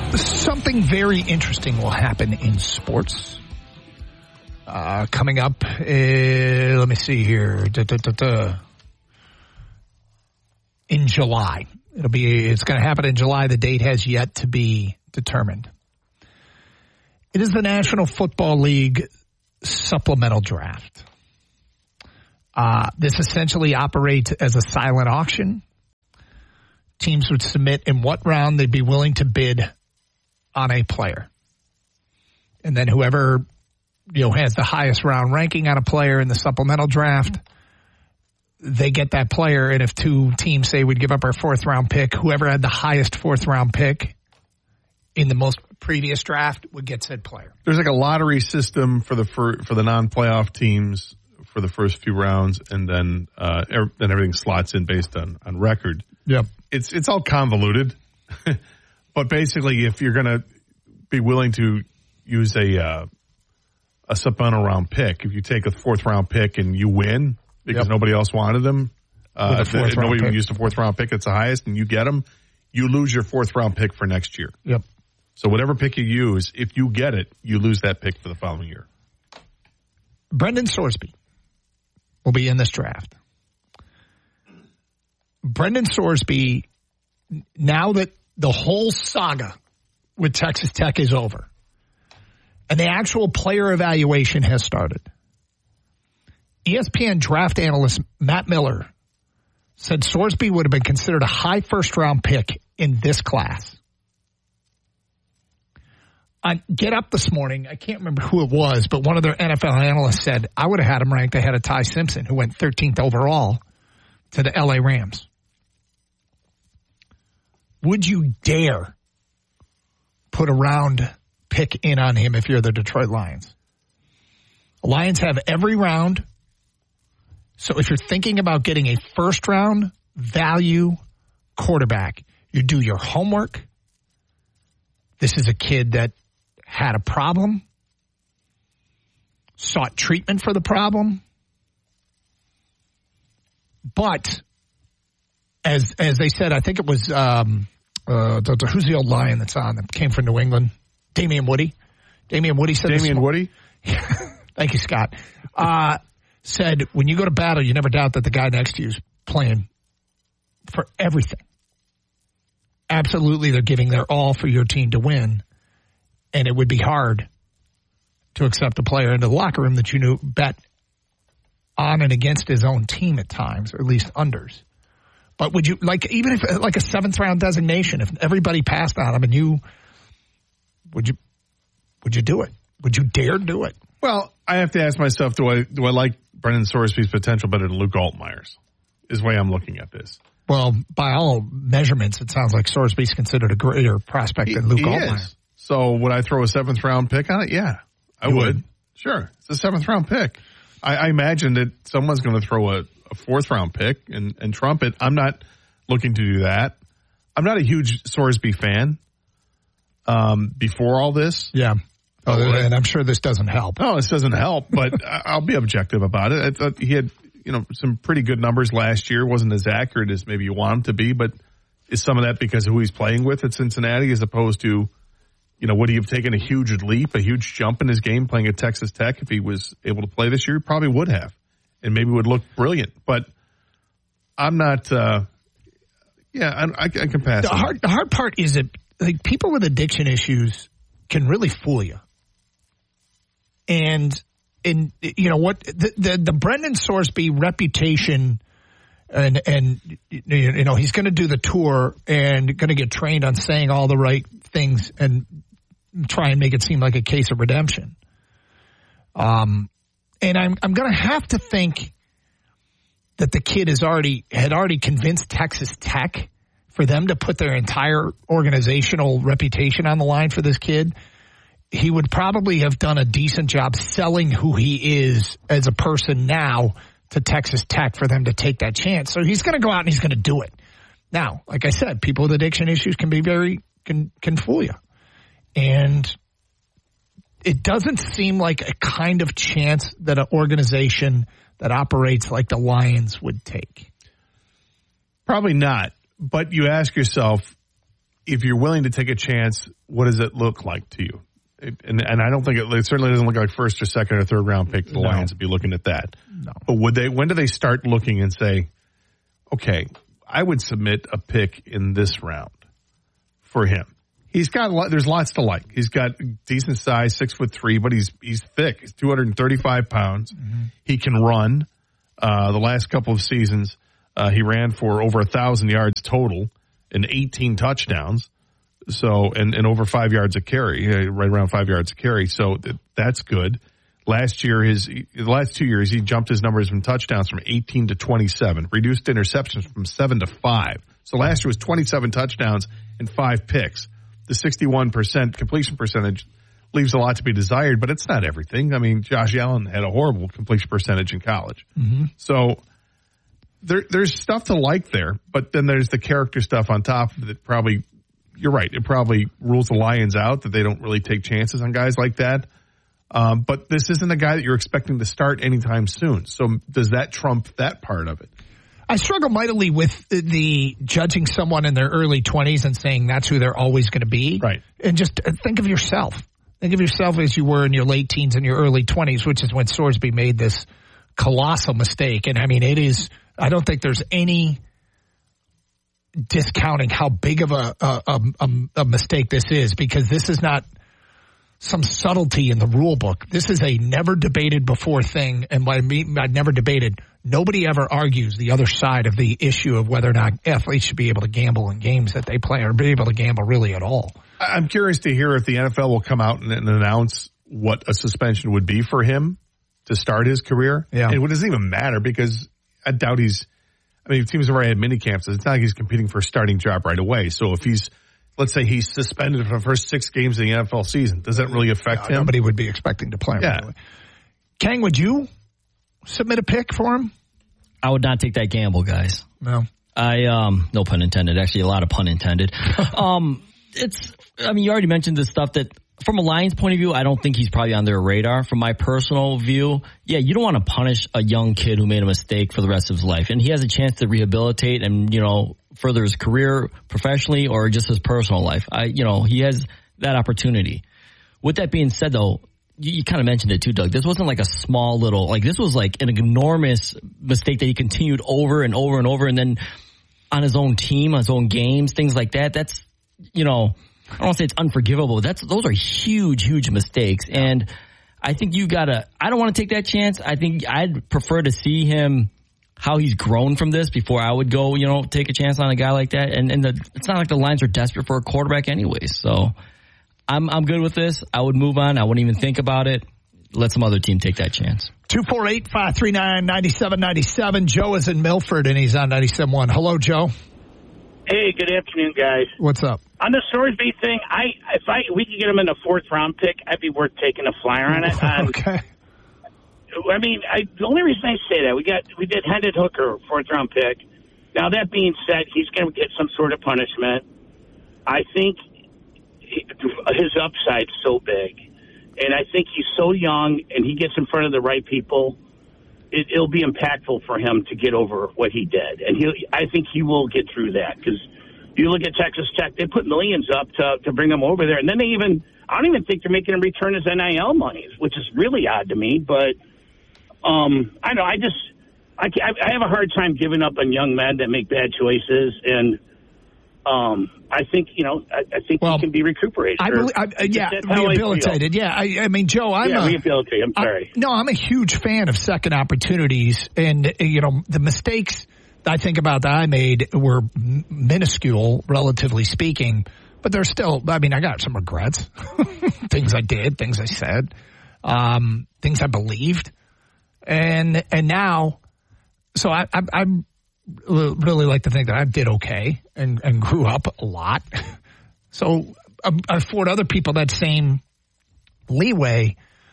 Something very interesting will happen in sports. Coming up, let me see here. In July. It's going to happen in July. The date has yet to be determined. It is the National Football League supplemental draft. This essentially operates as a silent auction. Teams would submit in what round they'd be willing to bid on a player. And then whoever, has the highest round ranking on a player in the supplemental draft, they get that player. And if two teams say we'd give up our fourth round pick, whoever had the highest fourth round pick in the most previous draft would get said player. There's like a lottery system for the non-playoff teams for the first few rounds, and then everything slots in based on record. Yep. It's all convoluted. But basically, if you're going to be willing to use a supplemental round pick, if you take a fourth round pick and you win because nobody else wanted them, nobody used a fourth round pick that's the highest, and you get them, you lose your fourth round pick for next year. Yep. So whatever pick you use, if you get it, you lose that pick for the following year. Brendan Sorsby will be in this draft. Brendan Sorsby, now that the whole saga with Texas Tech is over and the actual player evaluation has started, ESPN draft analyst Matt Miller said Sorsby would have been considered a high first-round pick in this class. On Get Up this morning, I can't remember who it was, but one of their NFL analysts said, I would have had him ranked ahead of Ty Simpson, who went 13th overall to the LA Rams. Would you dare put a round pick in on him if you're the Detroit Lions? The Lions have every round. So if you're thinking about getting a first-round value quarterback, you do your homework. This is a kid that had a problem, sought treatment for the problem, but as they said, I think it was who's the old Lion that's on that came from New England? Damian Woody. Damian Woody said. Damian Woody. Thank you, Scott. Said when you go to battle, you never doubt that the guy next to you is playing for everything. Absolutely, they're giving their all for your team to win, and it would be hard to accept a player into the locker room that you knew bet on and against his own team at times, or at least unders. But would you, even if a seventh round designation, if everybody passed on him and you, would you do it? Would you dare do it? Well, I have to ask myself, do I like Brendan Sorsby's potential better than Luke Altmaier's? Is the way I'm looking at this. Well, by all measurements, it sounds like Sorsby's considered a greater prospect than Luke Altmaier. Is. So would I throw a seventh round pick on it? Yeah, I would. Sure. It's a seventh round pick. I imagine that someone's going to throw a fourth round pick and trump it. I'm not looking to do that. I'm not a huge Sorsby fan before all this. Yeah. And I'm sure this doesn't help. No, this doesn't help, but I'll be objective about it. I thought he had, some pretty good numbers last year. Wasn't as accurate as maybe you want him to be, but is some of that because of who he's playing with at Cincinnati as opposed to, would he have taken a huge leap, a huge jump in his game playing at Texas Tech if he was able to play this year? Probably would have, and maybe would look brilliant. But I'm not, I can pass. The hard part is that people with addiction issues can really fool you. And you know what, the Brendan Sorsby reputation, and he's going to do the tour and going to get trained on saying all the right things and try and make it seem like a case of redemption. And I'm going to have to think that the kid had already convinced Texas Tech for them to put their entire organizational reputation on the line for this kid. He would probably have done a decent job selling who he is as a person now to Texas Tech for them to take that chance. So he's going to go out and he's going to do it. Now, like I said, people with addiction issues can be can fool you. And it doesn't seem like a kind of chance that an organization that operates like the Lions would take. Probably not. But you ask yourself, if you're willing to take a chance, what does it look like to you? And I don't think it certainly doesn't look like first or second or third round pick. The Lions would be looking at that. No. But when do they start looking and say, okay, I would submit a pick in this round for him? There's lots to like. He's got decent size, 6'3", but he's thick. He's 235 pounds. Mm-hmm. He can run. The last couple of seasons, he ran for over 1,000 yards total and 18 touchdowns. So, and over 5 yards a carry, right around 5 yards a carry. So that's good. Last year, the last 2 years, he jumped his numbers from touchdowns from 18 to 27, reduced interceptions from 7 to 5. So last year was 27 touchdowns and 5 picks. The 61% completion percentage leaves a lot to be desired, but it's not everything. I mean, Josh Allen had a horrible completion percentage in college. Mm-hmm. So there's stuff to like there, but then there's the character stuff on top of it. Probably, you're right, it probably rules the Lions out that they don't really take chances on guys like that. But this isn't a guy that you're expecting to start anytime soon. So does that trump that part of it? I struggle mightily with the judging someone in their early 20s and saying that's who they're always going to be. Right. And just think of yourself. Think of yourself as you were in your late teens and your early 20s, which is when Sorsby made this colossal mistake. And I mean, I don't think there's any discounting how big of a mistake this is, because this is not some subtlety in the rule book. This is a never debated before thing. And by never debated, nobody ever argues the other side of the issue of whether or not athletes should be able to gamble in games that they play or be able to gamble really at all. I'm curious to hear if the NFL will come out and announce what a suspension would be for him to start his career. Yeah. And it doesn't even matter, because I doubt teams have already had mini camps. It's not like he's competing for a starting job right away. So if let's say he's suspended for the first 6 games of the NFL season, does that really affect him? Nobody would be expecting to play him. Yeah. Kang, would you submit a pick for him? I would not take that gamble, guys. No. No pun intended. Actually, a lot of pun intended. You already mentioned the stuff that, from a Lions point of view, I don't think he's probably on their radar. From my personal view, you don't want to punish a young kid who made a mistake for the rest of his life. And he has a chance to rehabilitate and, further his career professionally or just his personal life. He has that opportunity. With that being said, though, you kind of mentioned it too, Doug. This wasn't like a small little, this was like an enormous mistake that he continued over and over and over. And then on his own team, on his own games, things like that. That's, I don't want to say it's unforgivable. Those are huge, huge mistakes. And I think I don't want to take that chance. I think I'd prefer to see him, how he's grown from this before I would go, take a chance on a guy like that. And it's not like the Lions are desperate for a quarterback anyways. So I'm good with this. I would move on. I wouldn't even think about it. Let some other team take that chance. 248-539-9797. Joe is in Milford, and he's on 97.1. Hello, Joe. Hey, good afternoon, guys. What's up? On the Sorsby thing, if we could get him in a 4th round pick, I'd be worth taking a flyer on it. Okay. The only reason I say that, we did Hendon Hooker, 4th round pick. Now, that being said, he's going to get some sort of punishment. I think his upside's so big, and I think he's so young, and he gets in front of the right people, it'll be impactful for him to get over what he did. And I think he will get through that, because you look at Texas Tech, they put millions up to bring him over there. And then I don't even think they're making him return his NIL money, which is really odd to me. But I know I have a hard time giving up on young men that make bad choices. And I think, he can be recuperated. Rehabilitated. Yeah. I mean, Joe, rehabilitated. I'm sorry. I'm a huge fan of second opportunities. And, the mistakes I think about that I made were minuscule, relatively speaking. But there's still, I got some regrets. Things I did, things I said, things I believed. And now, so I really like to think that I did okay and grew up a lot. So I afford other people that same leeway.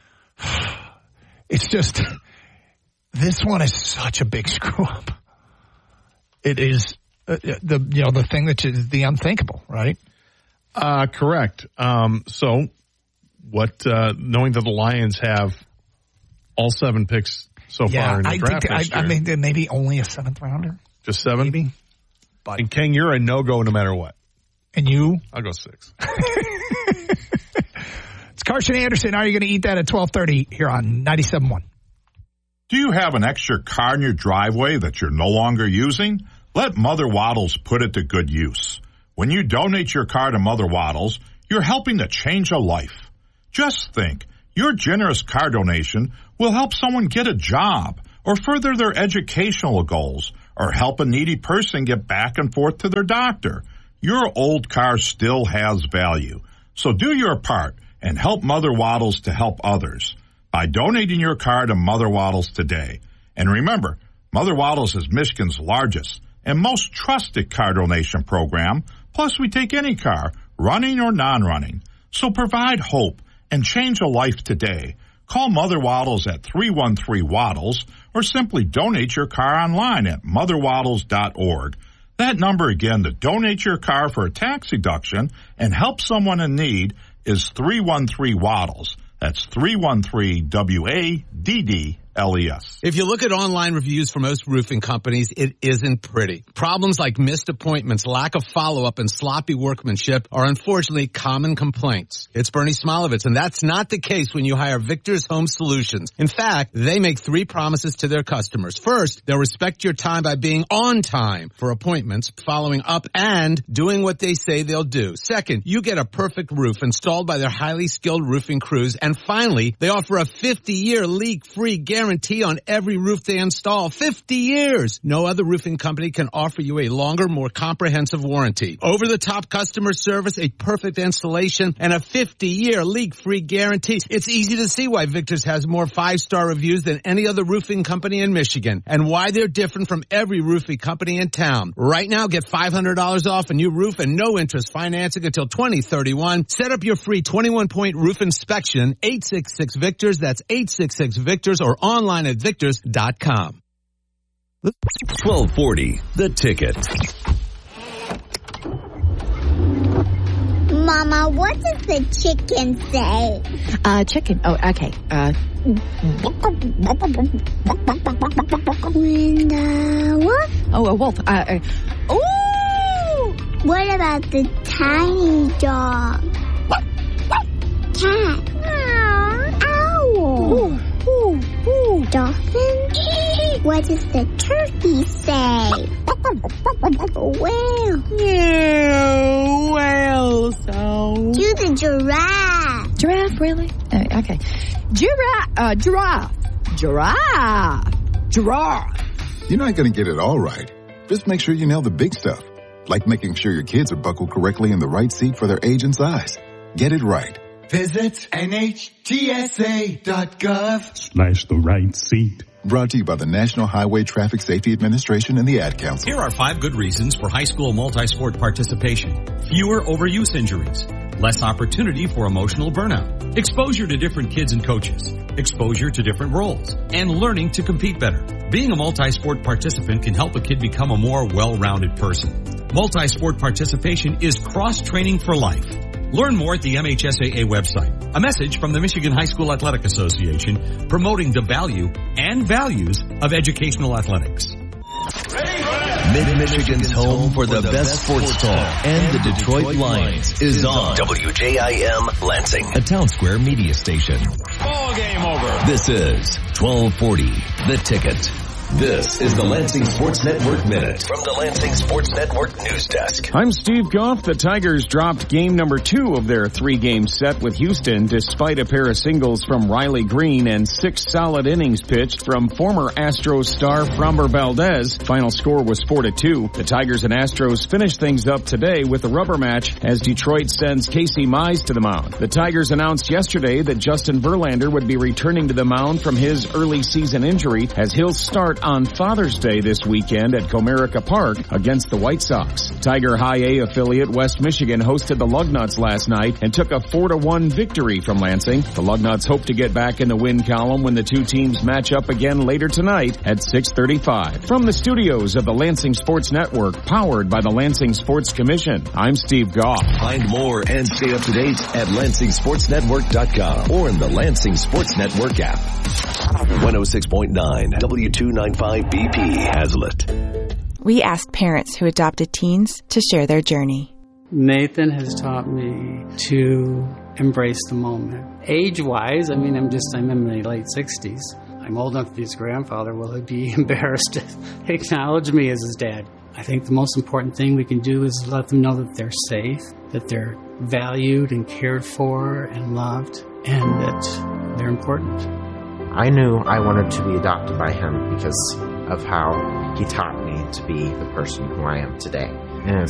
It's just, this one is such a big screw up. It is the thing that is the unthinkable, right? Correct. So what, knowing that the Lions have all 7 picks so far in the draft this year. Maybe only a 7th rounder. Just 7? Maybe. And Ken, you're a no-go no matter what. And you? I'll go 6. It's Carson Anderson. Are you going to eat that at 12:30 here on 97.1? Do you have an extra car in your driveway that you're no longer using? Let Mother Waddles put it to good use. When you donate your car to Mother Waddles, you're helping to change a life. Just think, your generous car donation will help someone get a job or further their educational goals or help a needy person get back and forth to their doctor. Your old car still has value. So do your part and help Mother Waddles to help others by donating your car to Mother Waddles today. And remember, Mother Waddles is Michigan's largest and most trusted car donation program. Plus, we take any car, running or non-running. So provide hope and change a life today. Call Mother Waddles at 313-WADDLES or simply donate your car online at motherwaddles.org. That number again to donate your car for a tax deduction and help someone in need is 313-WADDLES. That's 313-WADDLES. If you look at online reviews for most roofing companies, it isn't pretty. Problems like missed appointments, lack of follow-up, and sloppy workmanship are unfortunately common complaints. It's Bernie Smilovitz, and that's not the case when you hire Victor's Home Solutions. In fact, they make 3 promises to their customers. First, they'll respect your time by being on time for appointments, following up, and doing what they say they'll do. Second, you get a perfect roof installed by their highly skilled roofing crews. And finally, they offer a 50-year leak-free guarantee on every roof they install. 50 years! No other roofing company can offer you a longer, more comprehensive warranty. Over-the-top customer service, a perfect installation, and a 50-year leak-free guarantee. It's easy to see why Victor's has more 5-star reviews than any other roofing company in Michigan, and why they're different from every roofing company in town. Right now, get $500 off a new roof and no interest financing until 2031. Set up your free 21-point roof inspection. 866-VICTORS. That's 866-VICTORS or online at victors.com. 1240, The Ticket. Mama, what does the chicken say? Chicken. Oh, okay. What? Oh, a wolf. Ooh! What about the tiny dog? Cat. Owl. Dolphin. What does the turkey say? Whale. Yeah, whale sound. Do the giraffe. Giraffe, really? Okay. Giraffe. Giraffe. You're not going to get it all right. Just make sure you nail the big stuff, like making sure your kids are buckled correctly in the right seat for their age and size. Get it right. Visit NHTSA.gov/the right seat. Brought to you by the National Highway Traffic Safety Administration and the Ad Council. Here are 5 good reasons for high school multi-sport participation. Fewer overuse injuries. Less opportunity for emotional burnout. Exposure to different kids and coaches. Exposure to different roles. And learning to compete better. Being a multi-sport participant can help a kid become a more well-rounded person. Multi-sport participation is cross-training for life. Learn more at the MHSAA website. A message from the Michigan High School Athletic Association promoting the value and values of educational athletics. Mid-Michigan's home for the best sports talk and the Detroit Lions is on WJIM Lansing, a Town Square media station. Ball game over. This is 1240, The Ticket. This is the Lansing Sports Network Minute from the Lansing Sports Network News Desk. I'm Steve Goff. The Tigers dropped game number 2 of their 3-game set with Houston despite a pair of singles from Riley Green and 6 solid innings pitched from former Astros star Framber Valdez. Final score was 4-2. The Tigers and Astros finished things up today with a rubber match as Detroit sends Casey Mize to the mound. The Tigers announced yesterday that Justin Verlander would be returning to the mound from his early season injury as he'll start on Father's Day this weekend at Comerica Park against the White Sox. Tiger High A affiliate West Michigan hosted the Lugnuts last night and took a 4-1 victory from Lansing. The Lugnuts hope to get back in the win column when the two teams match up again later tonight at 6:35. From the studios of the Lansing Sports Network, powered by the Lansing Sports Commission, I'm Steve Goff. Find more and stay up to date at LansingSportsNetwork.com or in the Lansing Sports Network app. 106.9 W295BP Hazlet. We asked parents who adopted teens to share their journey. Nathan has taught me to embrace the moment. Age-wise, I'm in my late 60s. I'm old enough to be his grandfather. Will he be embarrassed to acknowledge me as his dad? I think the most important thing we can do is let them know that they're safe, that they're valued and cared for and loved, and that they're important. I knew I wanted to be adopted by him because of how he taught me to be the person who I am today. And it's